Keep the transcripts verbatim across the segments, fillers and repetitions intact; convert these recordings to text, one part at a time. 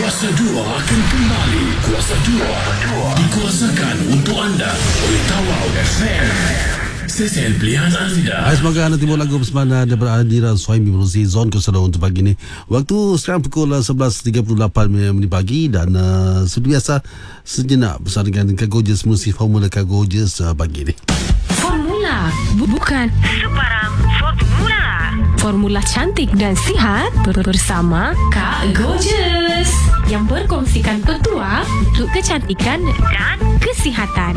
Kuasa dua akan kembali. Kuasa dua dikuasakan untuk anda oleh Tawau F M. Stesen pilihan anda. Hai, semoga anda timbul lagu bersama daripada Adira Suhaimi berusi Zon Kesana untuk pagi ini. Waktu sekarang pukul sebelas tiga puluh lapan minit pagi dan uh, seperti biasa sejenak bersama dengan Kak Gorgeous, musim Formula Kak Gorgeous uh, pagi ini. Formula bukan Sebarang formula. Formula cantik dan sihat bersama Kak Gorgeous yang berkongsikan petua untuk kecantikan Dan kesihatan.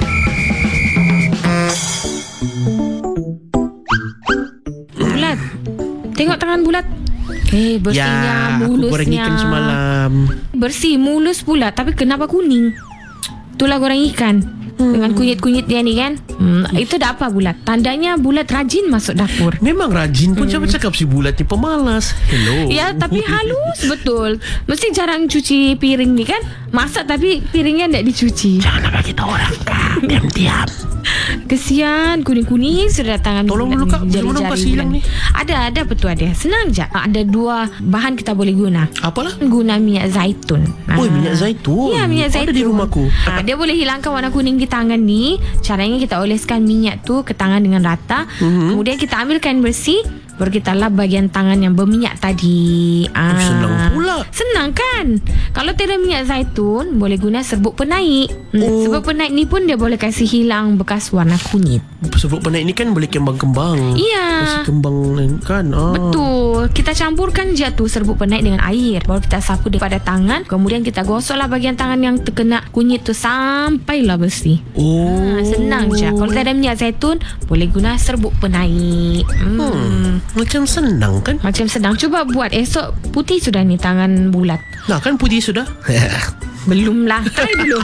Bulat, tengok tangan Bulat. Eh, bersihnya, Ya, aku mulusnya. goreng ikan semalam. Bersih, mulus pula. Tapi kenapa kuning? Itulah goreng ikan. Hmm. Dengan kunyit-kunyit dia ni kan. Hmm, itu dah apa Bulat? Tandanya Bulat rajin masuk dapur. Memang rajin pun, siapa cakap si Bulat ni pemalas. Hello. Ya, tapi halus betul. Mesti jarang cuci piring ni kan. Masak tapi piringnya tak dicuci. Jangan nak bagi tahu orang, Kak. Diam-diam. Kesian, kuning-kuning sudah tangan. Tolong dulu, Kak. Macam mana kasih hilang ni? Ada, ada betul ada. Senang je. Ada dua bahan kita boleh guna. Apalah? Guna minyak zaitun. Oh, Ah. minyak zaitun. Ya, minyak zaitun. Ada di rumahku. Ah, dia boleh hilangkan warna kuning di tangan ni. Caranya kita oleskan minyak tu ke tangan dengan rata. Mhm. Kemudian kita ambil kain bersih. Baru kita lap bahagian tangan yang berminyak tadi. Ah. Senang pula. Senang kan? Kalau tiada minyak zaitun, boleh guna serbuk penaik. Hmm, Oh. Serbuk penaik ni pun dia boleh kasih hilang bekas warna kunyit. Serbuk penaik ni kan boleh kembang-kembang. Iya. Kasih kembang kan. Ah. Betul. Kita campurkan je tu serbuk penaik dengan air. Baru kita sapu daripada tangan. Kemudian kita gosoklah bahagian tangan yang terkena kunyit tu sampailah bersih. Oh. Ha, senang je. Kalau tak ada minyak zaitun, boleh guna serbuk penaik. Hmm. Hmm. Macam senang kan? Macam sedang. Cuba buat esok. Putih sudah ni tangan Bulat. Nah, kan putih sudah. Belum lah. Try dulu.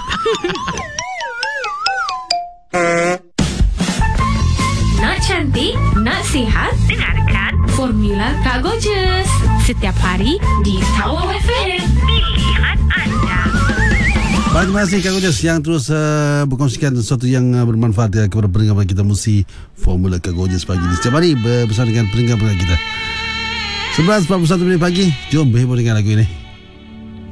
Nak cantik, nak sihat, dengarkan Formula Kak Gorgeous setiap hari di Tawau F M. pilihan anda. Baik, terima kasih Kak Gorgeous yang terus uh, berkongsikan sesuatu yang uh, bermanfaat uh, kepada pendengar kita musi Formula Kak Gorgeous pagi ini. Setiap hari bersama dengan pendengar-pendengar kita. sebelas empat puluh satu minit pagi. Jom berhibur dengan lagu ini.